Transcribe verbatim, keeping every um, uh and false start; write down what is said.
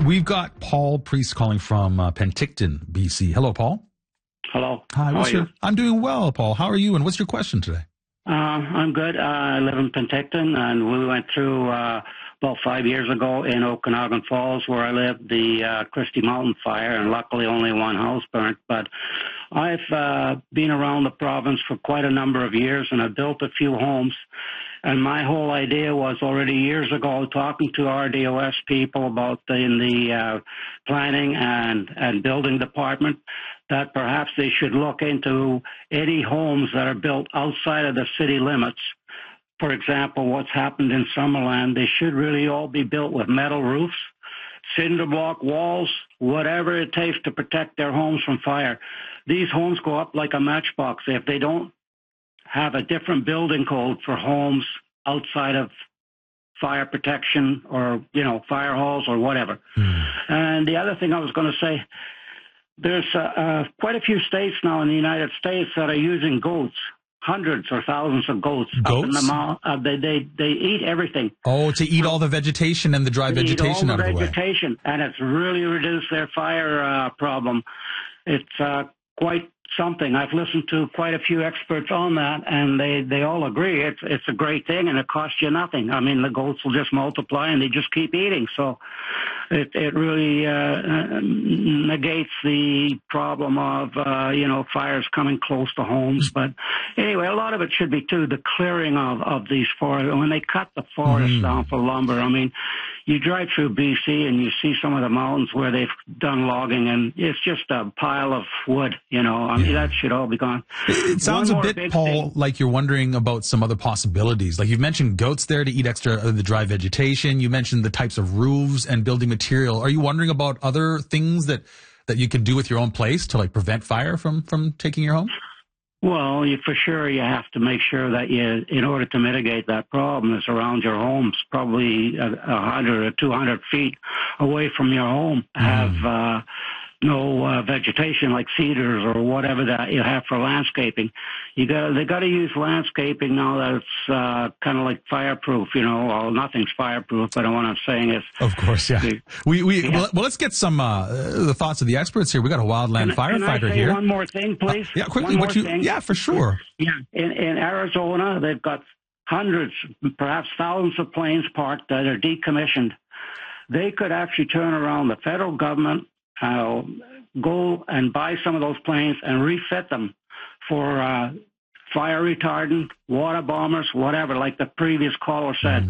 We've got Paul Priest calling from uh, Penticton, B C. Hello, Paul. Hello. Hi. How What's are your? you? I'm doing well, Paul. How are you? And what's your question today? Uh, I'm good. Uh, I live in Penticton, and we went through uh, about five years ago in Okanagan Falls, where I live, the uh, Christie Mountain fire, and luckily only one house burnt. But I've uh, been around the province for quite a number of years, and I've built a few homes. And my whole idea was already years ago, talking to R D O S people about the, in the uh, planning and, and building department, that perhaps they should look into any homes that are built outside of the city limits. For example, what's happened in Summerland, they should really all be built with metal roofs, cinder block walls, whatever it takes to protect their homes from fire. These homes go up like a matchbox. If they don't have a different building code for homes outside of fire protection or, you know, fire halls or whatever. Mm. And the other thing I was going to say, there's uh, uh, quite a few states now in the United States that are using goats, hundreds or thousands of goats. Goats? Up in the mount, uh, they, they, they eat everything. Oh, to eat all the vegetation and the dry they vegetation eat all out the of the way. vegetation, and it's really reduced their fire uh, problem. It's uh, quite something. I've listened to quite a few experts on that, and they, they all agree it's it's a great thing, and it costs you nothing. I mean, the goats will just multiply, and they just keep eating. So it it really uh, negates the problem of uh, you know fires coming close to homes. But anyway, a lot of it should be too the clearing of of these forests. When they cut the forest mm. down for lumber, I mean, you drive through B C and you see some of the mountains where they've done logging, and it's just a pile of wood. You know, I mean, yeah. that should all be gone. It sounds One a bit, Paul, thing. like you're wondering about some other possibilities. Like you've mentioned goats there to eat extra of the dry vegetation. You mentioned the types of roofs and building material. Are you wondering about other things that, that you can do with your own place to like prevent fire from, from taking your home? Well, you, for sure, you have to make sure that you, in order to mitigate that problem, is around your homes, probably a, a hundred or two hundred feet away from your home, mm. have uh, no uh, vegetation like cedars or whatever that you have for landscaping. You got they got to use landscaping now that it's uh, kind of like fireproof. You know, well, nothing's fireproof, but what I'm saying is, of course, yeah. The, we we yeah. Well, well, let's get some uh, the thoughts of the experts here. We got a wildland can, firefighter can I say here. One more thing, please. Uh, yeah, quickly. One more what you, thing. Yeah, for sure. Yeah, in, in Arizona, they've got hundreds, perhaps thousands of planes parked that are decommissioned. They could actually turn around the federal government. Uh, go and buy some of those planes and refit them for uh, fire retardant, water bombers, whatever, like the previous caller said.